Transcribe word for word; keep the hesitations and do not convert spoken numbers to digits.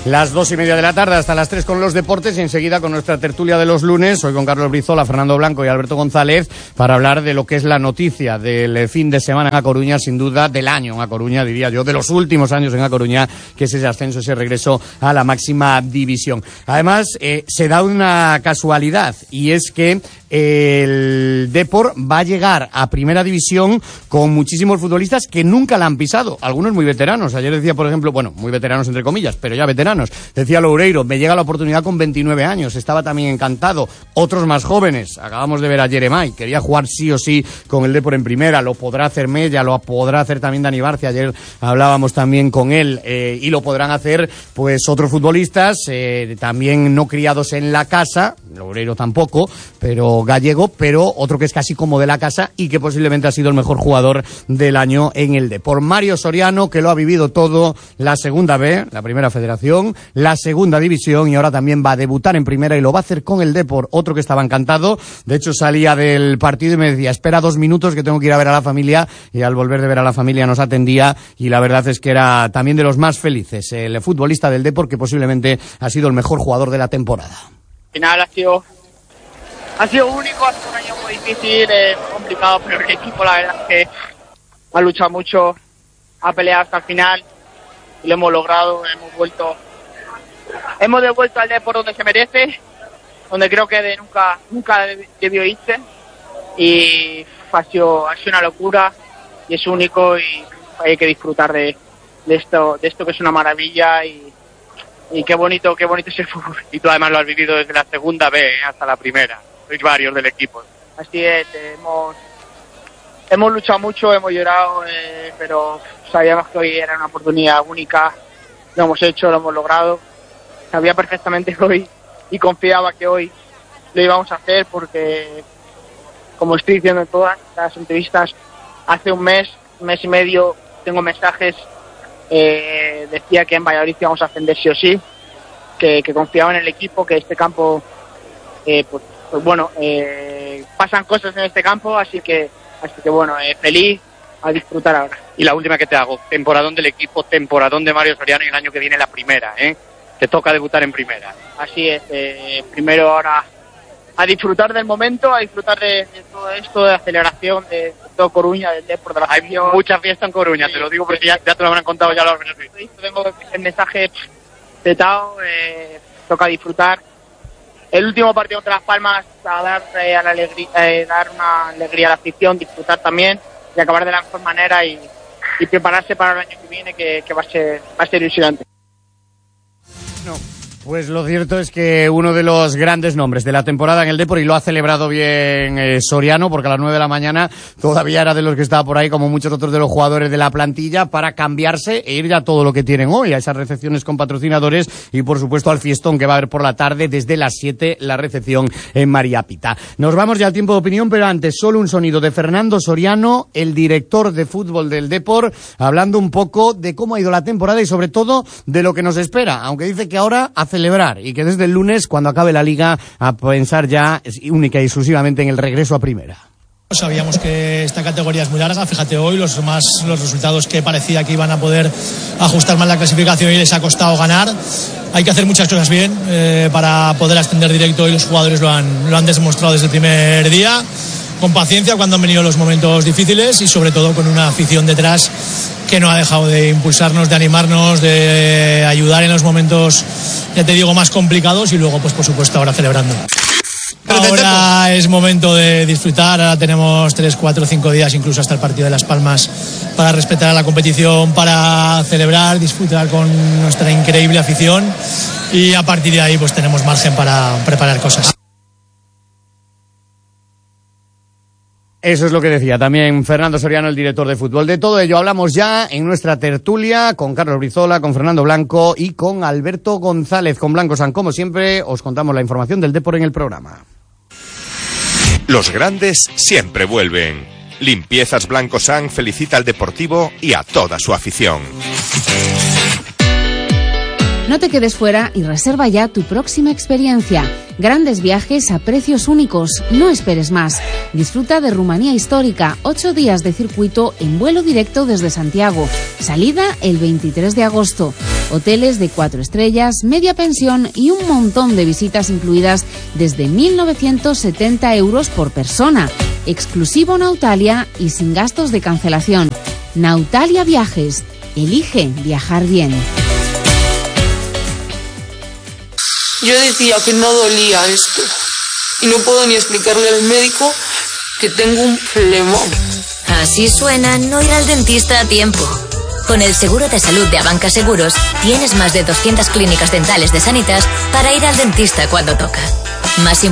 las dos y media de la tarde hasta las tres con los deportes y enseguida con nuestra tertulia de los lunes, hoy con Carlos Brizola, Fernando Blanco y Alberto González, para hablar de lo que es la noticia del fin de semana en A Coruña, sin duda del año en A Coruña, diría yo, de los últimos años en A Coruña, que es ese ascenso, ese regreso a la máxima división. Además, eh, se da una casualidad, y es que el Depor va a llegar a primera división con muchísimos futbolistas que nunca la han pisado, algunos muy veteranos. Ayer decía, por ejemplo, bueno, muy veteranos entre comillas, pero ya veteranos, decía Loureiro, me llega la oportunidad con veintinueve años, estaba también encantado. Otros más jóvenes, acabamos de ver a Jeremai, quería jugar sí o sí con el Depor en primera, lo podrá hacer Mella, lo podrá hacer también Dani Barcia, ayer hablábamos también con él, eh, y lo podrán hacer pues otros futbolistas, eh, también no criados en la casa, Loureiro tampoco, pero gallego, pero otro que es casi como de la casa y que posiblemente ha sido el mejor jugador del año en el Depor. Mario Soriano, que lo ha vivido todo, la segunda B, la primera federación, la segunda división, y ahora también va a debutar en primera y lo va a hacer con el Depor, otro que estaba encantado. De hecho, salía del partido y me decía, espera dos minutos que tengo que ir a ver a la familia, y al volver de ver a la familia nos atendía, y la verdad es que era también de los más felices, el futbolista del Depor, que posiblemente ha sido el mejor jugador de la temporada. Al final ha sido Ha sido único, ha sido un año muy difícil, eh, muy complicado, pero el equipo la verdad es que ha luchado mucho, ha peleado hasta el final y lo hemos logrado, hemos vuelto, hemos devuelto al Depor donde se merece, donde creo que de nunca nunca debió irse, y ha sido, ha sido una locura y es único, y hay que disfrutar de, de esto, de esto que es una maravilla, y y qué bonito, qué bonito es el fútbol. Y tú además lo has vivido desde la segunda B, ¿eh? Hasta la primera. Sois varios del equipo. Así es, eh, hemos hemos luchado mucho, hemos llorado, eh, pero sabíamos que hoy era una oportunidad única. Lo hemos hecho, lo hemos logrado. Sabía perfectamente que hoy, y confiaba que hoy lo íbamos a hacer, porque, como estoy diciendo en todas las entrevistas, hace un mes, un mes y medio, tengo mensajes, eh, decía que en Valladolid íbamos a ascender sí o sí, que, que confiaba en el equipo, que este campo, eh, pues, pues bueno, eh, pasan cosas en este campo, así que, así que bueno, eh, feliz, a disfrutar ahora. Y la última que te hago, temporadón del equipo, temporadón de Mario Soriano, y el año que viene la primera, ¿eh? Te toca debutar en primera. Así es, eh, primero ahora a disfrutar del momento, a disfrutar de, de todo esto, de la celebración, de, de todo Coruña, del Depor, de la afición. Hay mucha fiesta en Coruña, sí, te lo digo porque ya, ya te lo habrán contado ya los organizadores. Tengo el mensaje petado, eh, toca disfrutar. El último partido contra Las Palmas, a dar, eh, a la alegría, eh, dar una alegría a la afición, disfrutar también y acabar de la mejor manera, y, y prepararse para el año que viene, que, que va a ser, va a ser ilusionante. No. Pues lo cierto es que uno de los grandes nombres de la temporada en el Depor, y lo ha celebrado bien eh, Soriano, porque a las nueve de la mañana todavía era de los que estaba por ahí, como muchos otros de los jugadores de la plantilla, para cambiarse e ir ya a todo lo que tienen hoy, a esas recepciones con patrocinadores y por supuesto al fiestón que va a haber por la tarde desde las siete, la recepción en María Pita. Nos vamos ya al tiempo de opinión, pero antes solo un sonido de Fernando Soriano, el director de fútbol del Depor, hablando un poco de cómo ha ido la temporada y sobre todo de lo que nos espera, aunque dice que ahora hace celebrar y que desde el lunes, cuando acabe la liga, a pensar ya única y exclusivamente en el regreso a primera. Sabíamos que esta categoría es muy larga, fíjate hoy los más los resultados que parecía que iban a poder ajustar más la clasificación y les ha costado ganar. Hay que hacer muchas cosas bien eh, para poder ascender directo, y los jugadores lo han, lo han demostrado desde el primer día, con paciencia cuando han venido los momentos difíciles, y sobre todo con una afición detrás que no ha dejado de impulsarnos, de animarnos, de ayudar en los momentos, ya te digo, más complicados, y luego pues por supuesto ahora celebrando. Ahora es momento de disfrutar, ahora tenemos tres, cuatro, cinco días, incluso hasta el partido de Las Palmas, para respetar a la competición, para celebrar, disfrutar con nuestra increíble afición, y a partir de ahí pues tenemos margen para preparar cosas. Eso es lo que decía también Fernando Soriano, el director de fútbol. De todo ello hablamos ya en nuestra tertulia con Carlos Brizola, con Fernando Blanco y con Alberto González. Con Blanco San, como siempre, os contamos la información del Depor en el programa. Los grandes siempre vuelven. Limpiezas Blanco San felicita al Deportivo y a toda su afición. No te quedes fuera y reserva ya tu próxima experiencia. Grandes viajes a precios únicos. No esperes más. Disfruta de Rumanía Histórica. Ocho días de circuito en vuelo directo desde Santiago. Salida el veintitrés de agosto. Hoteles de cuatro estrellas, media pensión y un montón de visitas incluidas desde mil novecientos setenta euros por persona. Exclusivo Nautalia y sin gastos de cancelación. Nautalia Viajes. Elige viajar bien. Yo decía que no dolía esto y no puedo ni explicarle al médico que tengo un flemón. Así suena no ir al dentista a tiempo. Con el seguro de salud de Abanca Seguros tienes más de doscientas clínicas dentales de Sanitas para ir al dentista cuando toca. Más